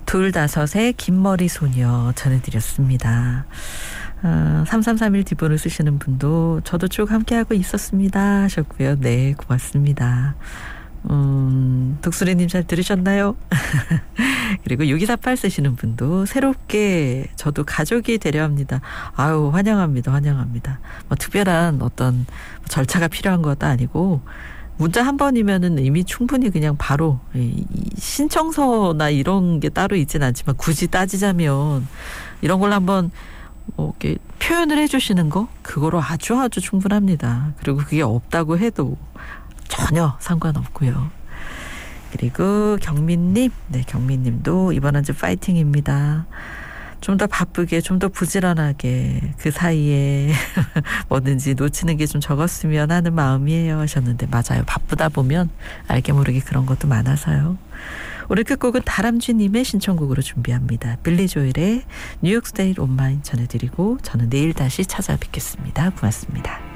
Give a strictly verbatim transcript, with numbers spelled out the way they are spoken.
둘다섯의 긴머리 소녀 전해드렸습니다. 어, 삼삼삼일 디본을 쓰시는 분도 저도 쭉 함께하고 있었습니다 하셨고요. 네, 고맙습니다. 음, 독수리님 잘 들으셨나요? 그리고 육이사팔 쓰시는 분도 새롭게 저도 가족이 되려 합니다. 아유, 환영합니다. 환영합니다. 뭐 특별한 어떤 절차가 필요한 것도 아니고 문자 한 번이면은 이미 충분히 그냥 바로 신청서나 이런 게 따로 있진 않지만 굳이 따지자면 이런 걸 한번 뭐 이렇게 표현을 해주시는 거 그거로 아주 아주 충분합니다. 그리고 그게 없다고 해도 전혀 상관없고요. 그리고 경민님, 네, 경민님도 이번 한 주 파이팅입니다. 좀 더 바쁘게, 좀 더 부지런하게 그 사이에 뭐든지 놓치는 게 좀 적었으면 하는 마음이에요 하셨는데 맞아요. 바쁘다 보면 알게 모르게 그런 것도 많아서요. 오늘 끝곡은 다람쥐님의 신청곡으로 준비합니다. 빌리 조엘의 뉴욕 스테이 온 마인 전해드리고 저는 내일 다시 찾아뵙겠습니다. 고맙습니다.